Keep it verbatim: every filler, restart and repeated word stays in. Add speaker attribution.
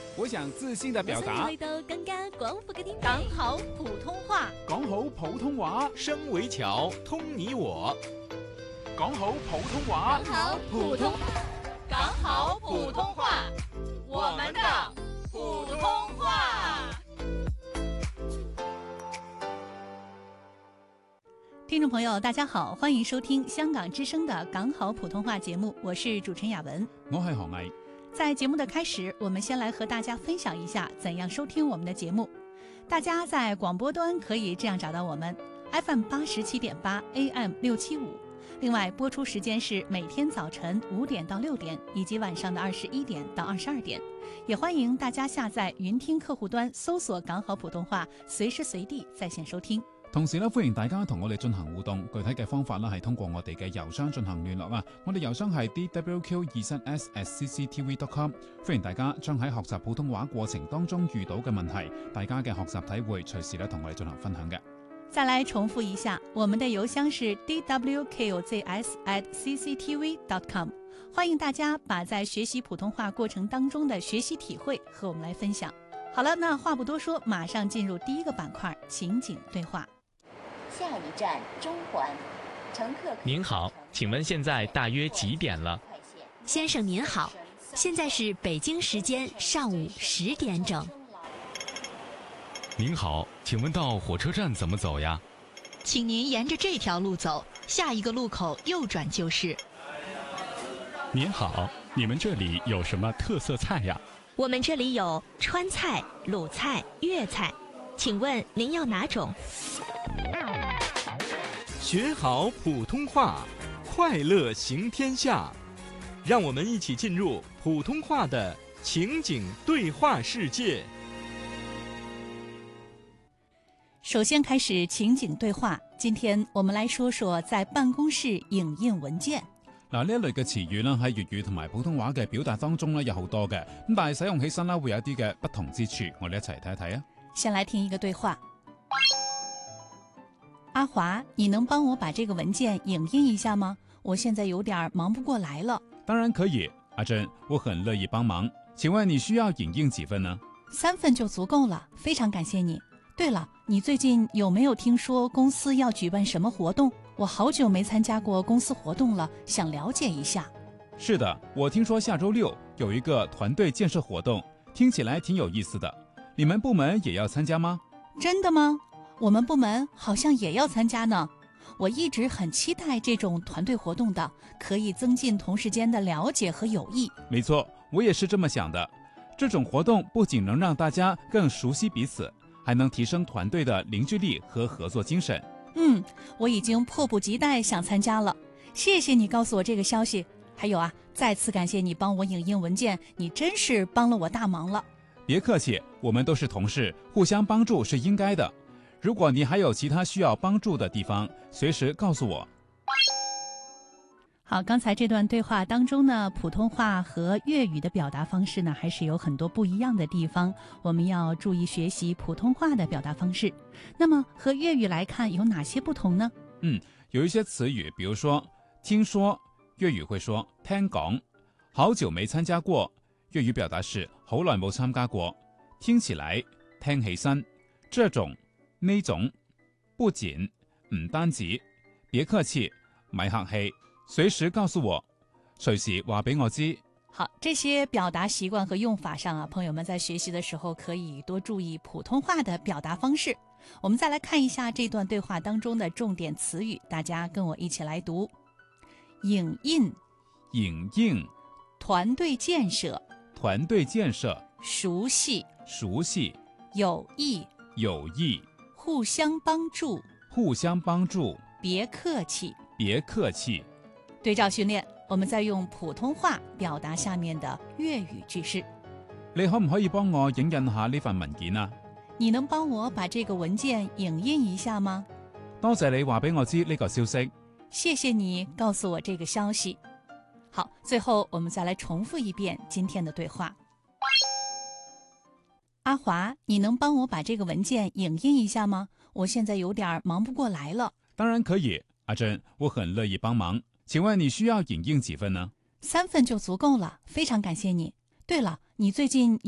Speaker 1: 我想自信的表達。
Speaker 2: 我想去到更加廣闊嘅天地。
Speaker 3: 講好普通話，
Speaker 1: 講好普通話，
Speaker 4: 聲為橋，通你我。
Speaker 1: 講好普通話，
Speaker 3: 講好普通，講好普通話，我們的普通話。
Speaker 5: 聽眾朋友大家好，歡迎收聽香港之聲的港好普通話節目，我是主持人雅文，
Speaker 1: 我係何毅。
Speaker 5: 在節目的開始，我們先來和大家分享一下怎樣收聽我們的節目。大家在廣播端可以這樣找到我們 F M 八十七點八 A M 六七五，另外播出時間是每天早晨五點到六點，以及晚上的二十一點到二十二點。也歡迎大家下載雲聽客戶端，搜索港好普通話，隨時隨地在線收聽。
Speaker 1: 同時咧，歡迎大家同我哋進行互動，具體嘅方法咧係通過我哋嘅郵箱進行聯絡啊！我哋郵箱係 d w q 二三 s at c c t v dot com， 歡迎大家將喺學習普通話過程當中遇到嘅問題，大家嘅學習體會，隨時咧同我哋進行分享嘅。
Speaker 5: 再來重複一下，我們的郵箱是 d w q z s at c c t v dot com， 歡迎大家把在學習普通話過程當中的學習體會和我們來分享。好了，那話不多說，馬上進入第一個板塊，情景對話。
Speaker 6: 下一站中環，乘客。
Speaker 4: 您好，請問現在大約幾點了？
Speaker 2: 先生您好，現在是北京時間上午十點整。
Speaker 7: 您好，請問到火車站怎麼走呀？
Speaker 8: 請您沿着這條路走，下一個路口右轉就是。
Speaker 7: 您好，你們這裡有什麼特色菜呀？
Speaker 2: 我們這裡有川菜、魯菜、粵菜，請問您要哪種？
Speaker 4: 學好普通話，快樂行天下。讓我們一起進入普通話的情景對話世界。
Speaker 5: 首先開始情景對話，今天我們來說說在辦公室影印文件。
Speaker 1: 嗱，呢一類嘅詞語咧喺粵語同埋普通話嘅表達當中咧有好多嘅，咁但係使用起身啦會有一啲嘅不同之處，我哋一齊睇一睇啊。
Speaker 5: 先來聽一個對話。阿華，你能幫我把這個文件影印一下嗎？我現在有點忙不過來了。
Speaker 1: 當然可以，阿珍，我很樂意幫忙。請問你需要影印幾份呢？
Speaker 5: 三份就足夠了，非常感謝你。對了，你最近有沒有聽說公司要舉辦什麼活動？我好久沒參加過公司活動了，想了解一下。
Speaker 1: 是的，我聽說下周六有一個團隊建設活動，聽起來挺有意思的。你們部門也要參加嗎？
Speaker 5: 真的嗎？我們部門好像也要參加呢。我一直很期待這種團隊活動的，可以增進同事間的了解和友誼。
Speaker 1: 沒錯，我也是這麼想的。這種活動不僅能讓大家更熟悉彼此，還能提升團隊的凝聚力和合作精神。
Speaker 5: 嗯，我已經迫不及待想參加了。謝謝你告訴我這個消息。還有啊，再次感謝你幫我影印文件，你真是幫了我大忙了。
Speaker 1: 別客氣，我們都是同事，互相幫助是應該的。如果你還有其他需要幫助的地方，隨時告訴我。
Speaker 5: 好，剛才這段對話當中呢，普通話和粵語的表達方式呢，還是有很多不一樣的地方，我們要注意學習普通話的表達方式。那麼和粵語來看有哪些不同呢？
Speaker 1: 嗯，有一些詞語，比如說聽說，粵語會說聽講；好久沒參加過，粵語表達是好耐冇參加過；聽起來，聽起身，這種呢種，不僅，唔單止，別客氣，咪客氣，隨時告訴我，隨時話俾我知。
Speaker 5: 好，這些表達習慣和用法上啊，朋友們在學習的時候可以多注意普通話的表達方式。我們再來看一下這段對話當中的重點詞語，大家跟我一起來讀：影印、
Speaker 1: 影印、
Speaker 5: 團隊建設、
Speaker 1: 團隊建設、
Speaker 5: 熟悉、
Speaker 1: 熟悉、
Speaker 5: 友誼、
Speaker 1: 友誼、
Speaker 5: 互相幫助、
Speaker 1: 互相幫助、
Speaker 5: 別客氣、
Speaker 1: 別客氣。
Speaker 5: 對照訓練，我們再用普通話表達下面的粵語句式。
Speaker 1: 你可唔可以幫我影印下呢份文件啊？
Speaker 5: 你能幫我把這個文件影印一下嗎？
Speaker 1: 多謝你話俾我知呢個消息。
Speaker 5: 謝謝你告訴我這個消息。好，最後我們再來重複一遍今天的對話。阿華，你能幫我把這個文件影印一下嗎？我現在有點忙不過來了。
Speaker 1: 當然可以，阿珍，我很樂意幫忙。請問你需要影印幾份呢？
Speaker 5: 三份就足夠了，非常感謝你。對了，你最近